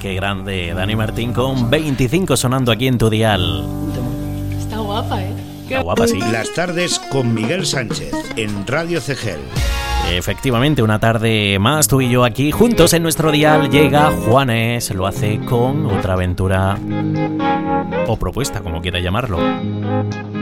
Qué grande, Dani Martín con 25 sonando aquí en tu dial. Está guapa, ¿eh? Está guapa, sí. Las tardes con Miguel Sánchez en Radio CGEL. Efectivamente, una tarde más tú y yo aquí juntos en nuestro dial. Llega Juanes, lo hace con otra aventura o propuesta, como quiera llamarlo.